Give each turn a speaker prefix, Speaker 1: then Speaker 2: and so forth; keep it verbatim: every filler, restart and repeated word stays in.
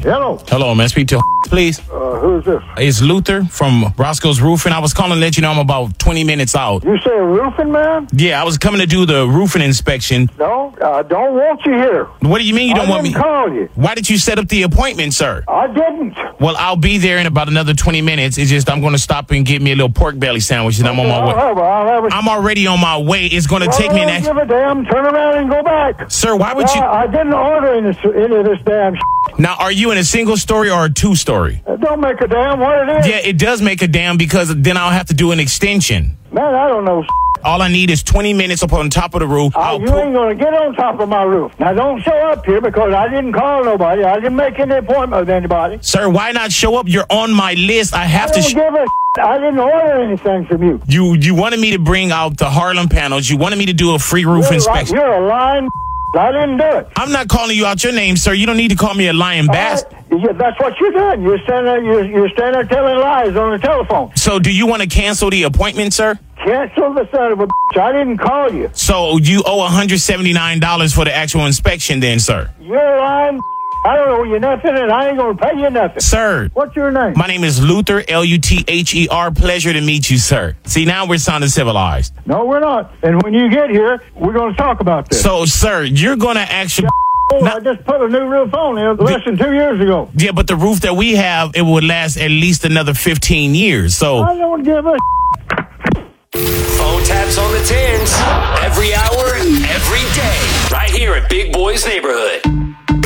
Speaker 1: Hello.
Speaker 2: Hello, man. Speak to please.
Speaker 1: Uh, who's this?
Speaker 2: It's Luther from Roscoe's Roofing. I was calling to let you know I'm about twenty minutes out.
Speaker 1: You say a roofing man?
Speaker 2: Yeah, I was coming to do the roofing inspection.
Speaker 1: No, I don't want you here.
Speaker 2: What do you mean you don't
Speaker 1: I
Speaker 2: want me?
Speaker 1: didn't call you.
Speaker 2: Why did you set up the appointment, sir?
Speaker 1: I didn't.
Speaker 2: Well, I'll be there in about another twenty minutes. It's just I'm going to stop and get me a little pork belly sandwich, and I'm on my
Speaker 1: I'll
Speaker 2: way.
Speaker 1: have a, I'll have a,
Speaker 2: I'm already on my way. It's going to
Speaker 1: well,
Speaker 2: take me an
Speaker 1: I
Speaker 2: extra...
Speaker 1: don't give a damn. Turn around and go back.
Speaker 2: Sir, why would
Speaker 1: I,
Speaker 2: you...
Speaker 1: I didn't order any, any of this damn shit.
Speaker 2: Now, are you in a single story or a two story?
Speaker 1: It don't make a damn what it is.
Speaker 2: Yeah, it does make a damn because then I'll have to do an extension.
Speaker 1: Man, I don't know.
Speaker 2: All I need is twenty minutes up on top of the roof.
Speaker 1: Uh,
Speaker 2: I'll
Speaker 1: you
Speaker 2: put-
Speaker 1: ain't going to get on top of my roof. Now, don't show up here because I didn't call nobody. I didn't make any appointment with anybody.
Speaker 2: Sir, why not show up? You're on my list. I have
Speaker 1: I
Speaker 2: to...
Speaker 1: don't
Speaker 2: Sh-
Speaker 1: give a I didn't order anything from you.
Speaker 2: you you wanted me to bring out the Harlem panels. You wanted me to do a free roof
Speaker 1: You're,
Speaker 2: inspection.
Speaker 1: you're a lying. I didn't do it.
Speaker 2: I'm not calling you out your name, sir. You don't need to call me a lying bastard.
Speaker 1: All right. Yeah, that's what you're doing. You're standing there, you're, you're standing there telling lies on the telephone.
Speaker 2: So do you want to cancel the appointment, sir?
Speaker 1: Cancel the son of a bitch. I didn't call you.
Speaker 2: So you owe one hundred seventy-nine dollars for the actual inspection then, sir.
Speaker 1: You're lying. I don't owe you nothing, and I ain't going to pay you nothing.
Speaker 2: Sir.
Speaker 1: What's your name?
Speaker 2: My name is Luther, L U T H E R. Pleasure to meet you, sir. See, now we're sounding civilized.
Speaker 1: No, we're not. And when you get here, we're going to talk about this.
Speaker 2: So, sir, you're going to actually...
Speaker 1: Oh, I just put a new roof on here less than two years ago.
Speaker 2: Yeah, but the roof that we have, it would last at least another fifteen years. So...
Speaker 1: I don't give a
Speaker 3: Phone taps on the tins. Every hour, every day. Right here at Big Boy's Neighborhood.